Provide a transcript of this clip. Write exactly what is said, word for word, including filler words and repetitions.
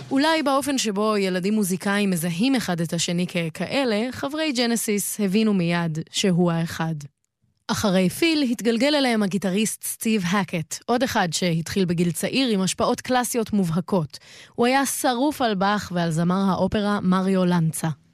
אולי באופן שבו ילדים מוזיקאים מזהים אחד את השני ככאלה, חברי ג'נסיס הבינו מיד שהוא האחד. אחרי פיל התגלגל אליהם הגיטריסט סטיב הקט, עוד אחד שהתחיל בגיל צעיר עם השפעות קלאסיות מובהקות. הוא היה שרוף על באך ועל זמר האופרה מריו לנצה.